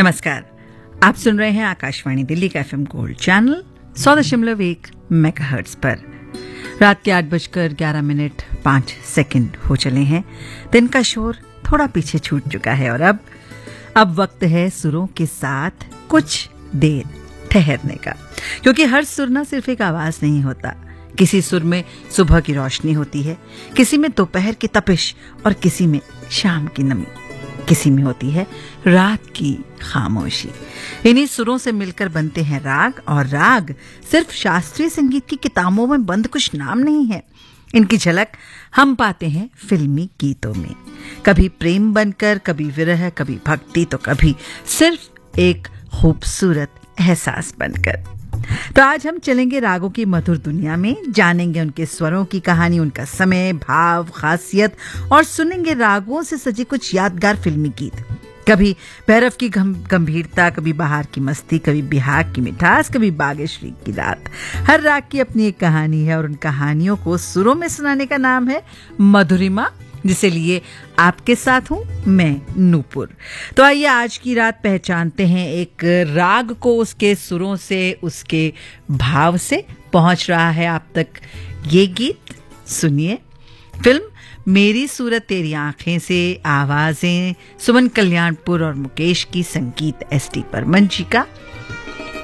नमस्कार, आप सुन रहे हैं आकाशवाणी दिल्ली का एफएम गोल्ड चैनल 100.1 मेगाहर्ट्ज पर। रात के 8:11:05 हो चले हैं। दिन का शोर थोड़ा पीछे छूट चुका है और अब वक्त है सुरों के साथ कुछ देर ठहरने का, क्योंकि हर सुर ना सिर्फ एक आवाज नहीं होता। किसी सुर में सुबह की रोशनी होती है, किसी में दोपहर की तपिश और किसी में शाम की नमी, किसी में होती है रात की खामोशी। इन्हीं सुरों से मिलकर बनते हैं राग, और राग सिर्फ शास्त्रीय संगीत की किताबों में बंद कुछ नाम नहीं है। इनकी झलक हम पाते हैं फिल्मी गीतों में, कभी प्रेम बनकर, कभी विरह, कभी भक्ति, तो कभी सिर्फ एक खूबसूरत एहसास बनकर। तो आज हम चलेंगे रागों की मधुर दुनिया में, जानेंगे उनके स्वरों की कहानी, उनका समय, भाव, खासियत, और सुनेंगे रागों से सजे कुछ यादगार फिल्मी गीत। कभी भैरव की गंभीरता, कभी बहार की मस्ती, कभी बिहार की मिठास, कभी बागेश्वरी की रात। हर राग की अपनी एक कहानी है और उन कहानियों को सुरों में सुनाने का नाम है मधुरिमा, जिसे लिए आपके साथ हूं मैं नूपुर। तो आइए आज की रात पहचानते हैं एक राग को उसके सुरों से, उसके भाव से। पहुंच रहा है आप तक ये गीत, सुनिए। फिल्म मेरी सूरत तेरी आंखें से, आवाजें सुमन कल्याणपुर और मुकेश की, संगीत एस टी बर्मन जी का।